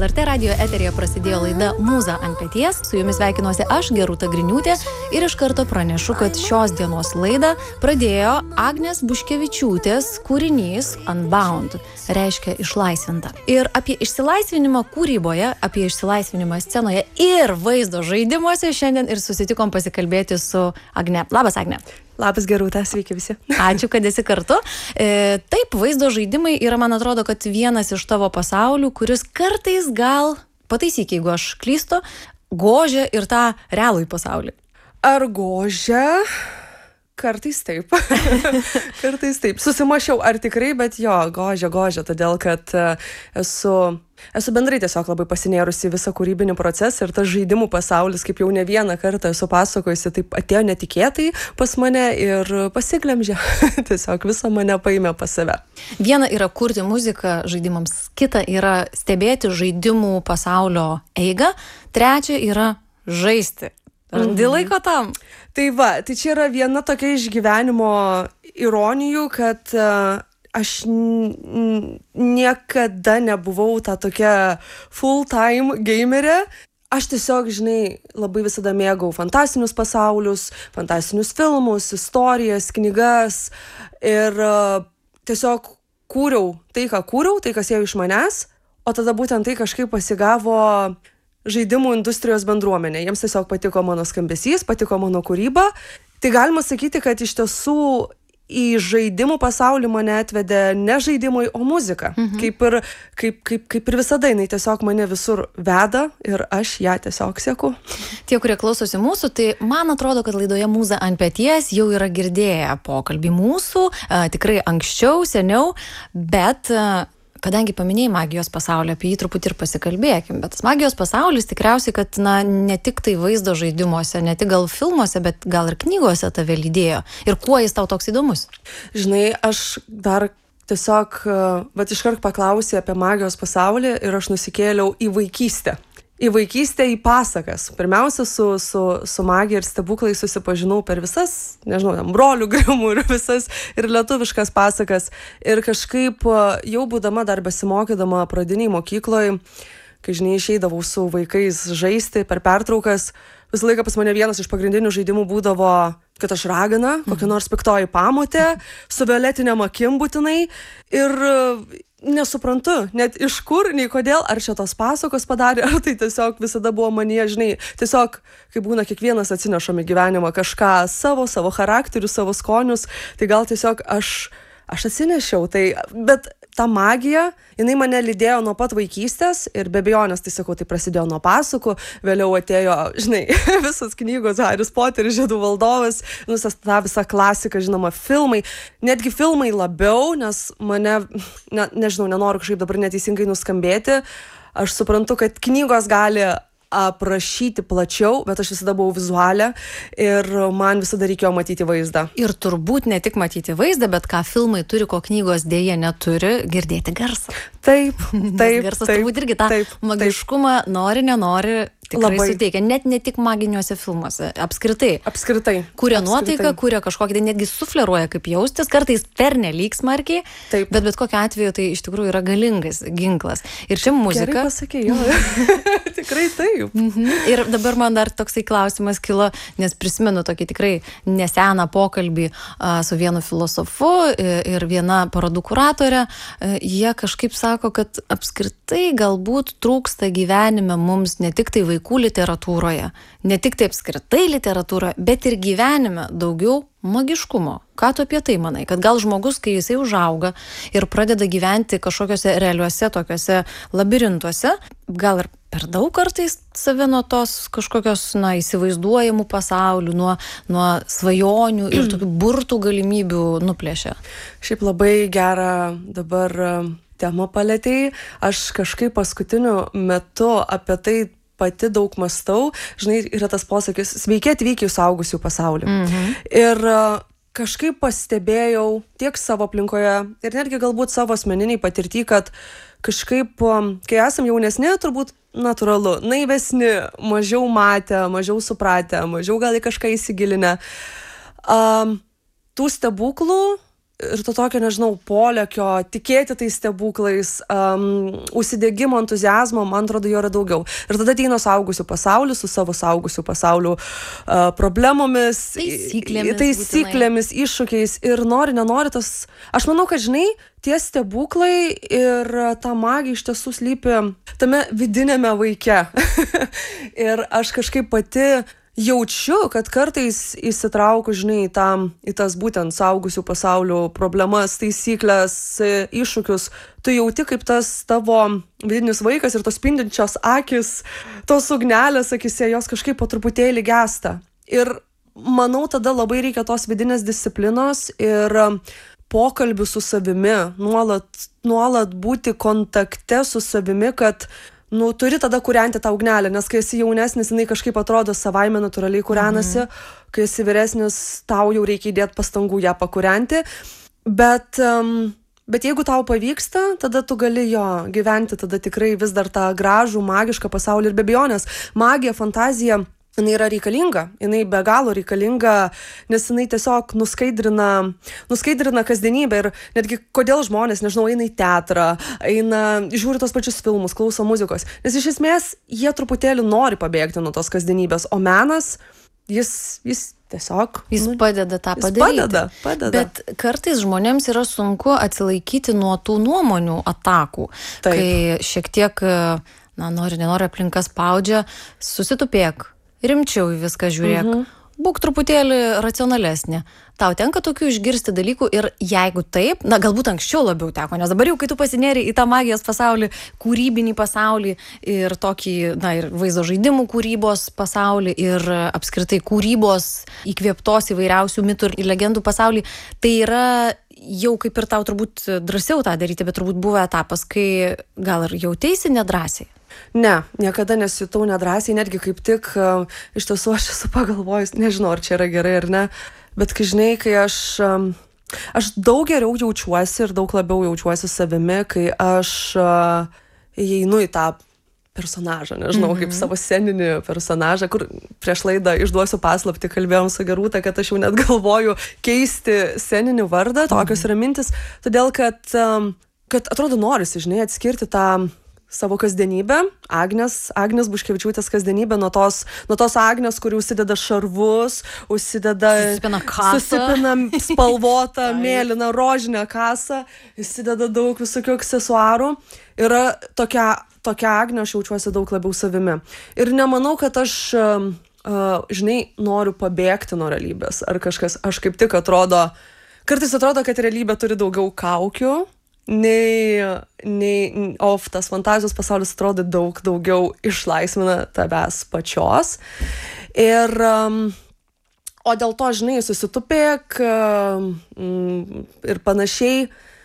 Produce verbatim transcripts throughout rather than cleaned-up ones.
L R T radijo eteryje prasidėjo laida Mūza ant peties. Su jumis sveikinuosi aš, Gerūta Griniūtė, ir iš karto pranešu, kad šios dienos laidą pradėjo Agnės Buškevičiūtės kūrinys Unbound, reiškia išlaisvinta. Ir apie išsilaisvinimą kūryboje, apie išsilaisvinimą scenoje ir vaizdo žaidimuose šiandien ir susitikom pasikalbėti su Agne. Labas, Agne. Labas, Gerūta, sveiki visi. Ačiū, kad esi kartu. E, taip, vaizdo žaidimai yra, man atrodo, kad vienas iš tavo pasaulių, kuris kartais gal, pataisyk, jeigu aš klystu, gožia ir tą realųjį pasaulį. Ar gožia? Kartais taip. Kartais taip. Susimašiau, ar tikrai, bet jo, gožia, gožia, todėl kad esu, esu bendrai tiesiog labai pasinėrusi visą kūrybinį procesą ir tas žaidimų pasaulis, kaip jau ne vieną kartą esu pasakojusi, taip atėjo netikėtai pas mane ir pasiglemžė. Tiesiog visą mane paėmė pas save. Viena yra kurti muziką žaidimams, kita yra stebėti žaidimų pasaulio eigą, trečia yra žaisti. Randi laiko tam? Tai va, tai čia yra viena tokia iš gyvenimo ironijų, kad uh, aš n- niekada nebuvau ta tokia full-time gamerė. Aš tiesiog, žinai, labai visada mėgau fantastinius pasaulius, fantastinius filmus, istorijas, knygas ir uh, tiesiog kūriau tai, ką kūriau, tai, kas ėjo iš manęs, o tada būtent tai kažkaip pasigavo žaidimų industrijos bendruomenė. Jiems tiesiog patiko mano skambesys, patiko mano kūryba. Tai galima sakyti, kad iš tiesų į žaidimų pasaulį mane atvedė ne žaidimai, o muzika. Mhm. Kaip ir, kaip, kaip, kaip ir visada, jinai tiesiog mane visur veda ir aš ją tiesiog seku. Tie, kurie klausosi mūsų, tai man atrodo, kad laidoje Mūza ant peties jau yra girdėję pokalbį mūsų, tikrai anksčiau, seniau, bet kadangi paminėjai magijos pasaulį, apie jį truputį ir pasikalbėkim, bet tas magijos pasaulis tikriausiai, kad na, ne tik tai vaizdo žaidimuose, ne tik gal filmuose, bet gal ir knygose tave lydėjo. Ir kuo jis tau toks įdomus? Žinai, aš dar tiesiog, vat iškart paklausė apie magijos pasaulį ir aš nusikėliau į vaikystę. Į vaikystę, į pasakas. Pirmiausia, su, su, su magija ir stebuklai susipažinau per visas, nežinau, brolių Grimų ir visas ir lietuviškas pasakas. Ir kažkaip jau būdama dar besimokydama pradiniai mokykloje, kai, žinai, išeidavau su vaikais žaisti per pertraukas, visą laiką pas mane vienas iš pagrindinių žaidimų būdavo, kad aš ragana, kokia nors piktoji pamotė, su violetinėm akim būtinai. Ir nesuprantu, net iš kur, nei kodėl, ar čia tos pasakos padarė, ar tai tiesiog visada buvo manyje, žinai, tiesiog, kai būna kiekvienas atsinešam į gyvenimą kažką savo, savo charakterių, savo skonius, tai gal tiesiog aš, aš atsinešiau, tai, bet ta magija, jinai mane lydėjo nuo pat vaikystės ir be abejonės, tai sakau, tai prasidėjo nuo pasakų, vėliau atėjo, žinai, visos knygos, Haris Poteris, Žiedų valdovas, nusas ta visa klasika, žinoma, filmai, netgi filmai labiau, nes mane, ne, nežinau, nenoriu kažkaip dabar neteisingai nuskambėti, aš suprantu, kad knygos gali aprašyti plačiau, bet aš visada buvau vizualė ir man visada reikėjo matyti vaizdą. Ir turbūt ne tik matyti vaizdą, bet ką filmai turi, ko knygos dėja neturi, girdėti garsą. Taip, taip. Garsas taip, turbūt irgi tą taip, magiškumą taip. Nori, nenori, tikrai labai suteikia. Net ne tik maginiuose filmuose, apskritai. Apskritai. Kuria apskritai. nuotaiką, kuria kažkokį, tai netgi sufleruoja, kaip jaustis, kartais pernelyg smarkiai, taip. Bet bet kokiu atveju tai iš tikrųjų yra galingas ginklas. Ir čia muzika. Gerai pasakei, jo. Tikrai taip. Mhm. Ir dabar man dar toksai klausimas kilo, nes prisimenu tokį tikrai neseną pokalbį a, su vienu filosofu ir viena parodų kuratorė. A, jie kažkaip sako, kad apskritai galbūt trūksta gyvenime mums ne tik tai vaikų literatūroje, ne tik tai apskritai literatūroje, bet ir gyvenime daugiau magiškumo. Ką tu apie tai manai? Kad gal žmogus, kai jisai užauga ir pradeda gyventi kažkokiuose realiuose tokiuose labirintuose, gal ir per daug kartais save nuo tos kažkokios, na, įsivaizduojamų pasaulių, nuo, nuo svajonių ir tokių burtų galimybių nuplėšia. Šiaip labai gerą dabar temą palėtei. Aš kažkaip paskutiniu metu apie tai pati daug mąstau. Žinai, yra tas posakis, sveiki atvykę į suaugusių pasaulį. Mhm. Ir kažkaip pastebėjau tiek savo aplinkoje ir netgi galbūt savo asmeniniai patirtį, kad kažkaip, kai esam jaunesni, turbūt natūralu, naivesni, mažiau matę, mažiau supratę, mažiau gal į kažką įsigilinę. Um, tų stebuklų ir to tokio, nežinau, polėkio, tikėti tais stebuklais, um, užsidegimo, entuzijazmo, man atrodo, jo yra daugiau. Ir tada ateina suaugusių pasaulis su savo suaugusių pasaulių uh, problemomis, taisyklėmis, taisyklėmis iššūkiais ir nori, nenori tas. Aš manau, kad, žinai, tie stebuklai ir ta magija iš tiesų slypi tame vidinėme vaike. Ir aš kažkaip pati jaučiu, kad kartais įsitraukiu, žinai, į, tam, į tas būtent suaugusių pasaulių problemas, taisyklės, iššūkius. Tu jauti, kaip tas tavo vidinis vaikas ir tos spindinčios akis, tos ugnelės akise, jos kažkaip po truputėlį gęsta. Ir manau, tada labai reikia tos vidinės disciplinos ir pokalbių su savimi, nuolat, nuolat būti kontakte su savimi, kad nu, turi tada kūrenti tą ugnelę, nes kai esi jaunesnis, jinai kažkaip atrodo savaime natūraliai kūrenasi, mhm. kai esi vyresnis, tau jau reikia įdėti pastangų ją pakūrenti, bet, um, bet jeigu tau pavyksta, tada tu gali jo gyventi, tada tikrai vis dar tą gražų, magišką pasaulį ir be abejonės. Magija, fantazija, jinai yra reikalinga, jinai be galo reikalinga, nes jinai tiesiog nuskaidrina, nuskaidrina kasdienybę ir netgi kodėl žmonės, nežinau, eina į teatrą, eina, žiūri tos pačius filmus, klauso muzikos, nes iš esmės jie truputėlį nori pabėgti nuo tos kasdienybės, o menas, jis, jis tiesiog... Jis nu, padeda tą jis padaryti. Padeda, padeda. Bet kartais žmonėms yra sunku atsilaikyti nuo tų nuomonių atakų, Taip. kai šiek tiek, na, nori, nenori aplinka spaudžia, susitupėk. Rimčiau į viską žiūrėk, mhm. būk truputėlį racionalesnė. Tau tenka tokių išgirsti dalykų ir jeigu taip, na galbūt anksčiau labiau teko, nes dabar jau kai tu pasinėri į tą magijos pasaulį, kūrybinį pasaulį ir tokį, na ir vaizdo žaidimų kūrybos pasaulį ir apskritai kūrybos įkvėptos įvairiausių mitų ir legendų pasaulį, tai yra jau kaip ir tau turbūt drąsiau tą daryti, bet turbūt buvo etapas, kai gal ir jauteisi nedrąsiai. Ne, niekada nesijutau nedrąsiai, netgi kaip tik uh, iš tiesų aš esu pagalvojus, nežinau, ar čia yra gerai ar ne, bet kai žinai, kai aš, um, aš daug geriau jaučiuosi ir daug labiau jaučiuosi savimi, kai aš uh, įeinu į tą personažą, nežinau, mm-hmm. kaip savo sceninį personažą, kur prieš laidą išduosiu paslaptį, kalbėjom su Gerūta, kad aš jau net galvoju keisti sceninį vardą, tokios yra mintis, todėl kad, um, kad atrodo norisi, žinai, atskirti tą savo kasdienybę, Agnės, Agnės Buškevičiūtės kasdienybę, nuo tos, nuo tos Agnės, kuri užsideda šarvus, užsideda... Susipina kasą. Susipina spalvotą, mėlyną, rožinę kasą, užsideda daug visokių aksesuarų. Yra tokia, tokia Agnė, aš jaučiuosi daug labiau savimi. Ir nemanau, kad aš, uh, žinai, noriu pabėgti nuo realybės. Ar kažkas, aš kaip tik atrodo, kartais atrodo, kad realybė turi daugiau kaukių, nei, nei, o tas fantazijos pasaulis atrodo daug daugiau išlaisvina tavęs pačios. Ir, um, o dėl to, žinai, susitupėk um, ir panašiai.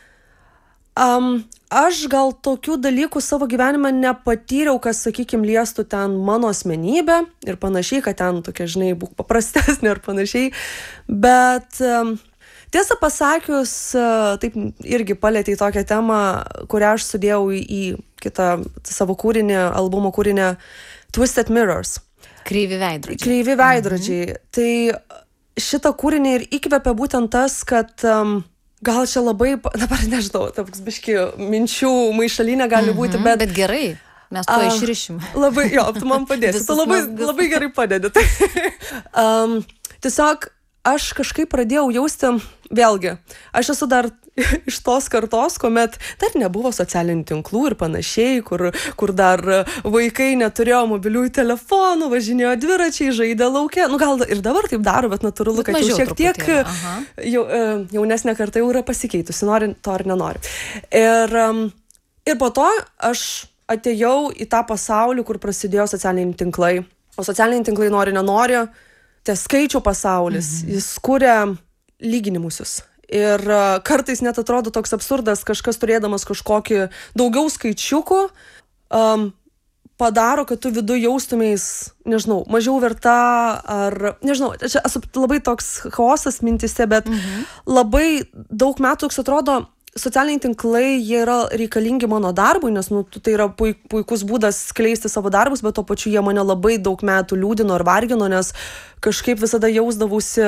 Um, aš gal tokių dalykų savo gyvenime nepatyriau, kas, sakykime, liestų ten mano asmenybę ir panašiai, kad ten tokia, žinai, būk paprastesnė ir panašiai. Bet... Um, Tiesą pasakius, taip irgi palietė į tokią temą, kurią aš sudėjau į, į kitą savo kūrinį, albumo kūrinį Twisted Mirrors. Kreivi veidrodžiai. Kreivi veidrodžiai. Mhm. Tai šitą kūrinį ir įkvėpė būtent tas, kad um, gal čia labai, dabar nežinau, toks biški minčių maišalinė gali mhm. būti, bet... Bet gerai. Mes to išrišim. Labai, jo, tu man padėsi. Tu labai, labai gerai padedi. um, tiesiog aš kažkaip pradėjau jausti, vėlgi, aš esu dar iš tos kartos, kuomet dar nebuvo socialinių tinklų ir panašiai, kur, kur dar vaikai neturėjo mobiliųjų telefonų, važinėjo dviračiai, žaidė lauke. Nu, gal ir dabar taip daro, bet natūralu, bet kad jau šiek tiek jau, jaunesnė karta jau yra pasikeitusi, nori to ar nenori. Ir, ir po to aš atėjau į tą pasaulį, kur prasidėjo socialiniai tinklai. O socialiniai tinklai nori, nenori. Tai skaičių pasaulis, mhm. jis kuria lyginimusius. Ir uh, kartais net atrodo toks absurdas, kažkas turėdamas kažkokį daugiau skaičiukų, um, padaro, kad tu viduj jaustumės, nežinau, mažiau verta, ar, nežinau, čia esu labai toks chaosas mintise, bet mhm. labai daug metų, toks atrodo, socialiniai tinklai, jie yra reikalingi mano darbui, nes nu, tai yra puikus būdas skleisti savo darbus, bet to pačiu jie mane labai daug metų liūdino ir vargino, nes kažkaip visada jausdavusi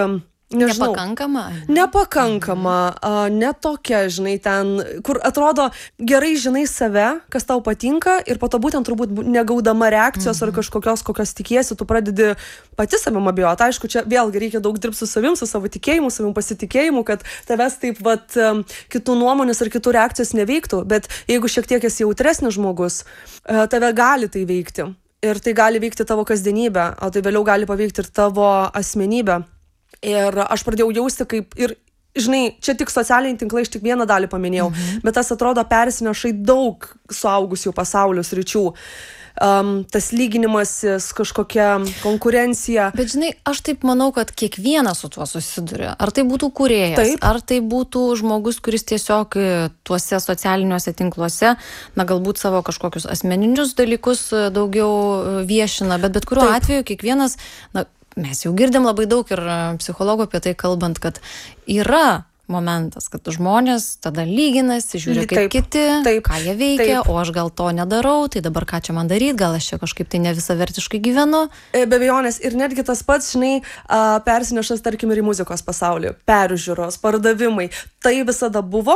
nežinau. Nepakankama? Nepakankama, mhm. ne tokia, žinai, ten, kur atrodo gerai žinai save, kas tau patinka ir po to būtent turbūt negaudama reakcijos mhm. ar kažkokios, kokios tikiesi, tu pradedi pati savim abejoti. Aišku, čia vėlgi reikia daug dirbti su savim, su savo tikėjimu, savim pasitikėjimu, kad tavęs taip vat kitų nuomonės ar kitų reakcijos neveiktų, bet jeigu šiek tiek esi jautresnis žmogus, tave gali tai veikti. Ir tai gali veikti tavo kasdienybę, o tai vėliau gali paveikti ir tavo asmenybę. Ir aš pradėjau jausti kaip ir, žinai, čia tik socialiniai tinklai, aš tik vieną dalį paminėjau, mhm. bet tas atrodo persineša į daug suaugusių pasaulio sričių. Um, tas lyginimasis, kažkokia konkurencija. Bet žinai, aš taip manau, kad kiekvienas su tuo susiduria. Ar tai būtų kūrėjas, taip. Ar tai būtų žmogus, kuris tiesiog tuose socialiniuose tinkluose, na galbūt savo kažkokius asmeninius dalykus daugiau viešina, bet bet kuriuo taip. Atveju kiekvienas, na mes jau girdim labai daug ir psichologų apie tai kalbant, kad yra momentas, kad žmonės tada lyginasi, žiūri kaip taip, kiti, taip, ką jie veikia, taip. O aš gal to nedarau, tai dabar ką čia man daryti, gal aš čia kažkaip tai ne visavertiškai gyvenu. Be abejonės, ir netgi tas pats, žinai, persinešas, tarkim, ir į muzikos pasaulį, peržiūros, pardavimai, tai visada buvo,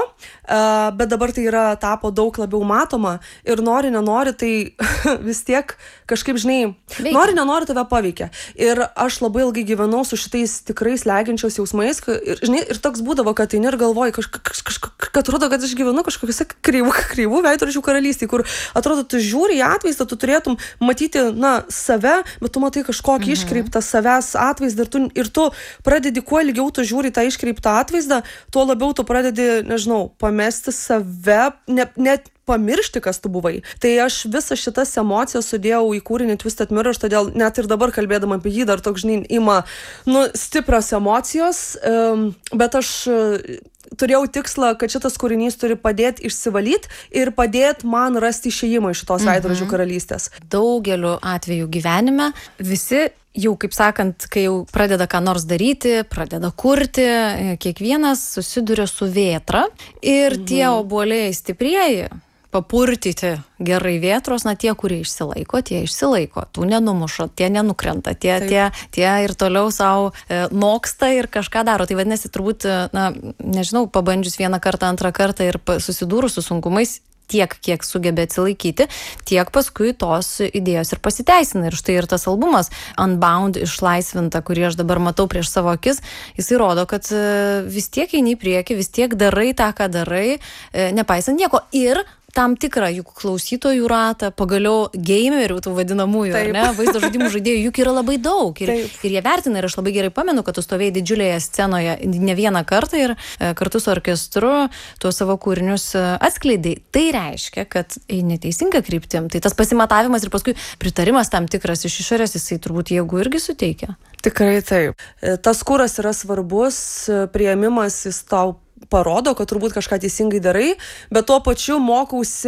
bet dabar tai yra tapo daug labiau matoma ir nori, nenori, tai vis tiek kažkaip, žinai, veikia. Nori, nenori tave paveikia. Ir aš labai ilgai gyvenau su šitais tikrai slegiančios jausmais, ir, žinai, ir toks būdavo, kad eini ir galvoji, kaž, kaž, kaž, kad atrodo, kad aš gyvenu kažkokiuose kreivų, kreivų veidrodžių karalystėje, kur atrodo, tu žiūri į atvaizdą, tu turėtum matyti, na, save, bet tu matai kažkokį mhm. iškreiptą savęs atvaizdą ir tu, ir tu pradedi, kuo ilgiau tu žiūri tą iškreiptą atvaizdą, tuo labiau tu pradedi, nežinau, pamesti save, ne, net pamiršti, kas tu buvai. Tai aš visas šitas emocijas sudėjau į kūrinį Twisted Mirror, todėl net ir dabar kalbėdama apie jį dar toks, žinai, ima, nu, stiprios emocijos, um, bet aš uh, turėjau tikslą, kad šitas kūrinys turi padėti išsivalyti ir padėti man rasti išėjimą iš šitos mhm. veidrodžių karalystės. Daugeliu atveju gyvenime visi jau, kaip sakant, kai jau pradeda ką nors daryti, pradeda kurti, kiekvienas susiduria su vėtra ir mhm. tie obuoliai stiprieji, papurtyti gerai vėtros, na tie, kurie išsilaiko, tie išsilaiko, tų nenumuša, tie nenukrenta, tie, tie, tie ir toliau savo e, noksta ir kažką daro. Tai vadinasi, turbūt, na, nežinau, pabandžius vieną kartą, antrą kartą ir susidūrus su sunkumais, tiek, kiek sugebė atsilaikyti, tiek paskui tos idėjos ir pasiteisina. Ir štai ir tas albumas Unbound išlaisvinta, kurį aš dabar matau prieš savo akis, jisai rodo, kad vis tiek eini į priekį, vis tiek darai tą, ką darai, nepaisant nieko. Ir tam tikrą juk klausytojų ratą, pagaliau gamerių, tų vadinamųjų, ar ne, vaizdo žaidimų žaidėjų, juk yra labai daug. Ir, ir jie vertina, ir aš labai gerai pamenu, kad tu stovėjai didžiulėje scenoje ne vieną kartą ir e, kartu su orkestru tuos savo kūrinius atskleidai. Tai reiškia, kad eini teisinga kryptim. Tai tas pasimatavimas ir paskui pritarimas tam tikras iš išorės, jisai turbūt jėgų irgi suteikia. Tikrai taip. Tas kuras yra svarbus, priėmimas jis tau parodo, kad turbūt kažką teisingai darai, bet tuo pačiu mokausi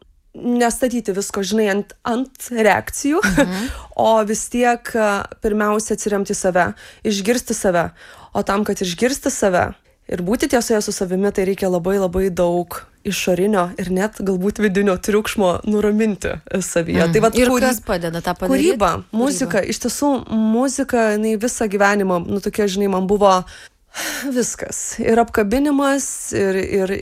nestatyti visko, žinai, ant, ant reakcijų, mhm. o vis tiek pirmiausia atsiremti save, išgirsti save. O tam, kad išgirsti save ir būti tiesoje su savimi, tai reikia labai labai daug išorinio ir net galbūt vidinio triukšmo nuraminti savyje. Mm. Tai vat, ir kūry... kas padeda tą padaryti? Kūryba, muzika. Kūryba. Iš tiesų, muzika, jinai visą gyvenimą, nu tokia, žinai, man buvo viskas. Ir apkabinimas, ir, ir...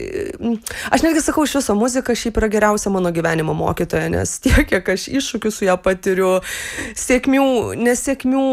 Aš netgi sakau, iš viso muzika šiaip yra geriausia mano gyvenimo mokytoja, nes tiek, kiek aš iššūkių su ją patiriu, sėkmių, nesėkmių,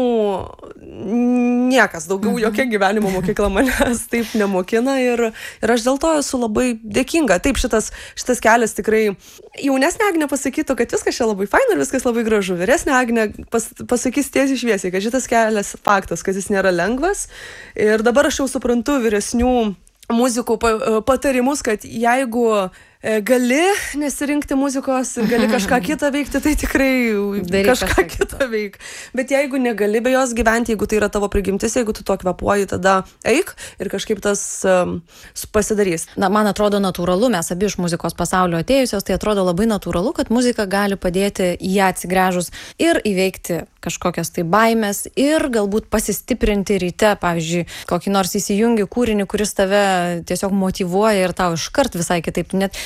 niekas, daugiau mhm. jokia gyvenimo mokykla manęs taip nemokina ir, ir aš dėl to esu labai dėkinga. Taip, šitas, šitas kelias tikrai, jaunesnė Agnė pasakytų, kad viskas čia labai faina ir viskas labai gražu. Vyresnė Agnė pas, pasakys tiesiai šviesiai, kad šitas kelias faktas, kad jis nėra lengvas. Ir dabar aš jau suprantu vyresnių muzikų patarimus, kad jeigu gali nesirinkti muzikos ir gali kažką kitą veikti, tai tikrai Daryk kažką, kažką kitą veik. Bet jeigu negali be jos gyventi, jeigu tai yra tavo prigimtis, jeigu tu to kvepuoji, tada eik ir kažkaip tas um, pasidarys. Na, man atrodo natūralu, mes abi iš muzikos pasaulio atėjusios, tai atrodo labai natūralu, kad muzika gali padėti ją atsigręžus ir įveikti kažkokias tai baimės ir galbūt pasistiprinti ryte, pavyzdžiui, kokį nors įsijungi kūrinį, kuris tave tiesiog motyvuoja ir tau iškart visai kitaip. Net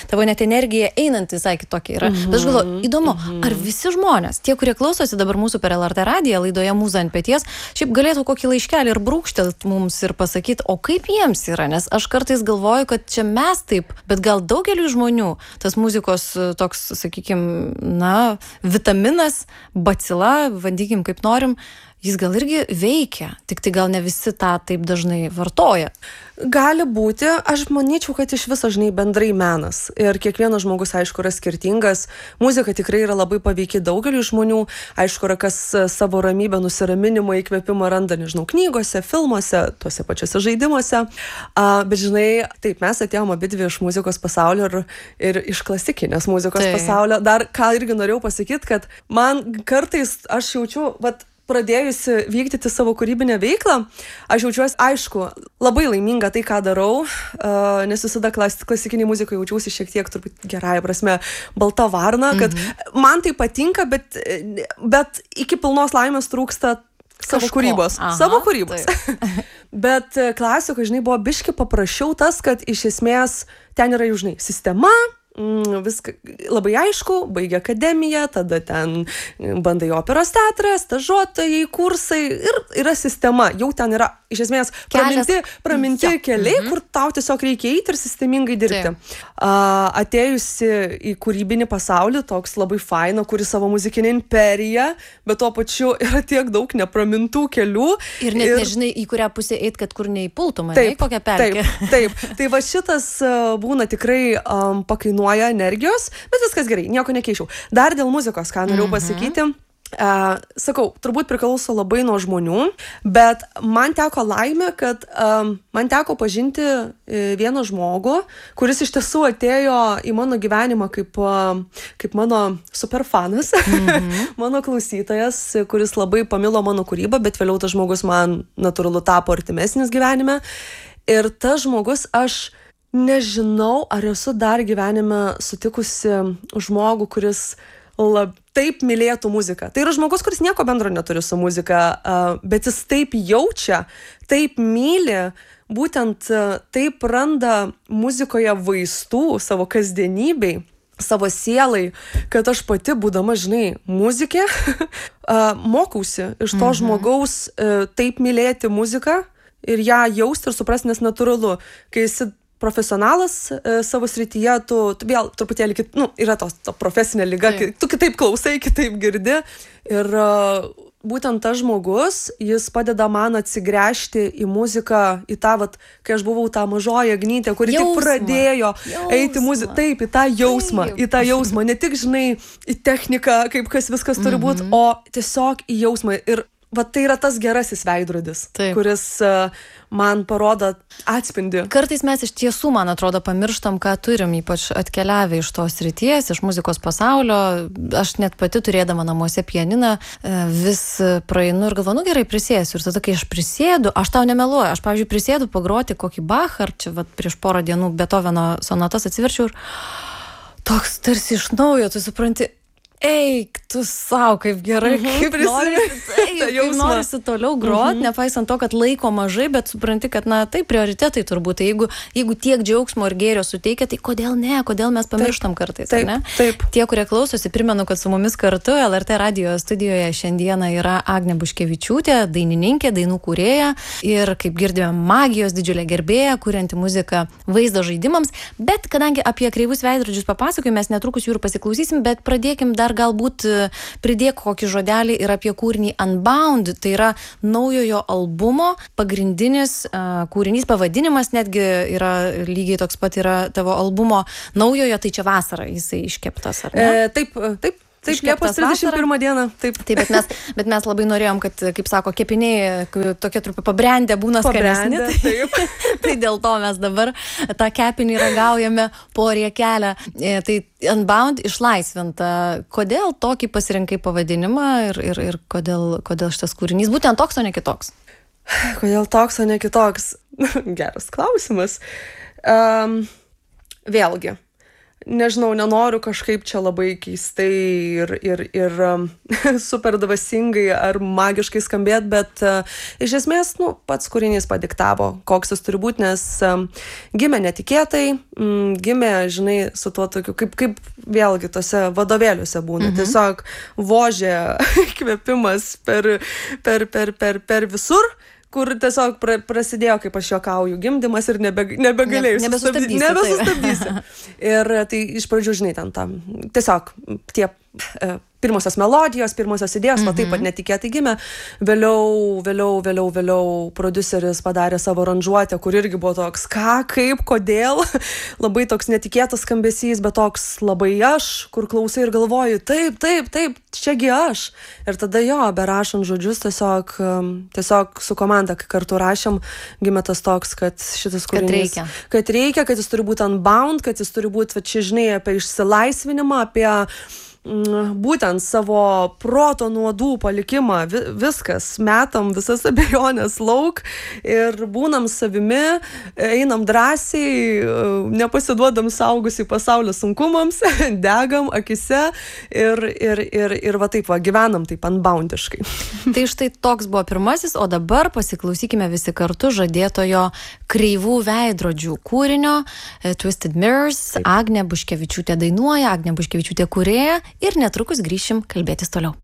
tavo net energija einant visai kitokia yra. Bet aš galvoju, įdomu, ar visi žmonės, tie, kurie klausosi dabar mūsų per L R T radiją, laidoje Mūza ant peties, šiaip galėtų kokį laiškelį ir brūkštelt mums ir pasakyti, o kaip jiems yra, nes aš kartais galvoju, kad čia mes taip, bet gal daugeliu žmonių tas muzikos toks, sakykime, na, vitaminas, bacila, vandykim kaip norim, jis gal irgi veikia, tik tai gal ne visi tą taip dažnai vartoja. Gali būti, aš manyčiau, kad iš viso, žinai, bendrai menas. Ir kiekvienas žmogus, aišku, yra skirtingas. Muzika tikrai yra labai paveikia daugeliu žmonių. Aišku, yra kas savo ramybę, nusiraminimą, įkvėpimą randa, nežinau, knygose, filmuose, tuose pačiuose žaidimuose. A, bet, žinai, taip, mes atėjom abidvi iš muzikos pasaulio ir, ir iš klasikinės muzikos taip. pasaulio. Dar ką irgi norėjau pasakyti, kad man kartais aš jaučiu, vat, pradėjusi vykdyti savo kūrybinę veiklą, aš jaučiuosi, aišku, labai laiminga tai, ką darau, uh, nes visada klas, klasikiniai muzikai jaučiausi šiek tiek, turbūt gerąją prasme, balta varna, kad mm-hmm. man tai patinka, bet, bet iki pilnos laimės trūksta savo Kažko. kūrybos. Aha, savo kūrybos. Bet klasiko, žinai, buvo biški paprasčiau tas, kad iš esmės ten yra jau, žinai, sistema, Mm, viską labai aišku, baigia akademiją, tada ten bandai operos teatrą, stažuotojai, kursai ir yra sistema, jau ten yra iš esmės praminti, praminti ja. keliai, mm-hmm. kur tau tiesiog reikia eiti ir sistemingai dirbti. Uh, atėjusi į kūrybinį pasaulį, toks labai faina, kuri savo muzikinę imperiją, bet tuo pačiu yra tiek daug nepramintų kelių. Ir net ir... nežinai, į kurią pusę eiti, kad kur neįpultum, ne, kokią pelkę. Taip, taip. Tai va šitas uh, būna tikrai um, pakainuoja energijos, bet viskas gerai, nieko nekeičiau. Dar dėl muzikos, ką norėjau mm-hmm. pasakyti, uh, sakau, turbūt priklauso labai nuo žmonių, bet man teko laimė, kad um, man teko pažinti uh, vieną žmogų, kuris iš tiesų atėjo į mano gyvenimą kaip, uh, kaip mano superfanas, mm-hmm. mano klausytojas, kuris labai pamilo mano kūrybą, bet vėliau tas žmogus man natūralu tapo artimesnis gyvenime. Ir tas žmogus, aš nežinau, ar esu dar gyvenime sutikusi žmogų, kuris lab, taip mylėtų muziką. Tai yra žmogus, kuris nieko bendro neturi su muzika, bet jis taip jaučia, taip myli, būtent taip randa muzikoje vaistų savo kasdienybei, savo sielai, kad aš pati, būdama, žinai, muzikė, mokausi iš to mhm. žmogaus taip mylėti muziką ir ją jausti ir suprasti, nes natūralu, kai esi profesionalas e, savo srityje, tu, tu vėl truputėlį, kit, nu, yra tos to profesinė lyga, ki, tu kitaip klausai, kitaip girdi. Ir e, būtent tas žmogus, jis padeda man atsigręžti į muziką, į tą, vat, kai aš buvau tą mažoją gnytę, kuri jausmą. tik pradėjo jausmą. eiti muziką. Taip, į tą jausmą, taip. į tą jausmą. Ne tik, žinai, į techniką, kaip kas viskas turi būti, mm-hmm. o tiesiog į jausmą. Ir va, tai yra tas gerasis veidrodis, taip. kuris uh, man parodo atspindį. Kartais mes iš tiesų, man atrodo, pamirštam, ką turim, ypač atkeliavę iš tos srities, iš muzikos pasaulio. Aš net pati turėdama namuose pianiną vis praeinu ir galvoju, nu gerai, prisėsiu. Ir tada, kai aš prisėdu, aš tau nemeluoju, aš, pavyzdžiui, prisėdu pagroti kokį Bachą, ar čia vat, prieš porą dienų Beethoveno sonatas atsiverčiau ir toks tarsi iš naujo, tu supranti, eik, tu savo, kaip gerai, mhm, kaip norisi, kaip norisi toliau grot, mhm. nepaisant to, kad laiko mažai, bet supranti, kad, na, tai prioritetai turbūt. Tai jeigu, jeigu tiek džiaugsmo ir gėrio suteikia, tai kodėl ne, kodėl mes pamirštam taip, kartais, taip, ne? Taip. Tie, kurie klausosi, primenu, kad su mumis kartu L R T radijo studijoje šiandieną yra Agnė Buškevičiūtė, dainininkė, dainų kūrėja ir, kaip girdėjome, magijos didžiulė gerbėja, kurianti muziką vaizdo žaidimams. Bet kadangi apie kreivus veidrodžius papasakojame, mes netrukus jų ir pasiklausysim, bet pradėkim dar galbūt pridėk kokį žodelį ir apie kūrinį Unbound, tai yra naujojo albumo pagrindinis uh, kūrinys, pavadinimas netgi yra lygiai toks pat yra tavo albumo naujojo, tai čia vasarą jisai iškeptas, ar ne? E, taip, taip. Taip, Liepos trisdešimt pirmą dieną. Taip, taip bet, mes, bet mes labai norėjom, kad, kaip sako, kepiniai tokie trupai pabrendę būna skanesni. Taip. Tai dėl to mes dabar tą kepinį ragaujame po riekelę. Tai Unbound išlaisvinta. Kodėl tokį pasirinkai pavadinimą ir, ir, ir kodėl, kodėl šitas kūrinys būtent toks, o ne kitoks? Kodėl toks, o ne kitoks? Geras klausimas. Um, vėlgi. nežinau, nenoriu kažkaip čia labai keistai ir, ir, ir um, super dvasingai ar magiškai skambėt, bet uh, iš esmės, nu, pats kūrinys padiktavo, koks jis turi būti, nes um, gimė netikėtai, mm, gimė, žinai, su tuo tokiu, kaip, kaip vėlgi tose vadovėliuose būna, mhm. tiesiog vožė kvėpimas per, per, per, per, per visur, kur tiesiog pra, prasidėjo, kaip aš juokauju, gimdymas ir nebe, nebegalėjau ne, nebesustabdysi. Nebesustabdysi. Ir tai iš pradžių, žinai, ten tam, tiesiog tie e, pirmosios melodijos, pirmosios idėjos, mm-hmm. va taip pat netikėtai gimė. Vėliau, vėliau, vėliau, vėliau prodiuseris padarė savo aranžuotę, kur irgi buvo toks, ką, kaip, kodėl. Labai toks netikėtas skambesys, bet toks labai aš, kur klausai ir galvoju, taip, taip, taip, čiagi aš. Ir tada jo, berašant žodžius, tiesiog, tiesiog su komanda, kai kartu rašėm, gimė tas toks, kad šitas kūrinys. Kad reikia. Kad reikia, kad jis turi būti unbound, kad jis turi būti, va čia žinai, apie išsilaisvinimą, apie būtent savo proto nuodų palikimą, vi, viskas, metam visas abejonės lauk ir būnam savimi, einam drąsiai, nepasiduodam saugusiai pasaulio sunkumams, degam akise ir, ir, ir, ir va taip va, gyvenam taip unboundiškai. Tai štai toks buvo pirmasis, o dabar pasiklausykime visi kartu žadėtojo Kreivų veidrodžių kūrinio Twisted Mirrors. Taip. Agnė Buškevičiūtė dainuoja, Agnė Buškevičiūtė kūrėja. Ir netrukus grįšim kalbėtis toliau.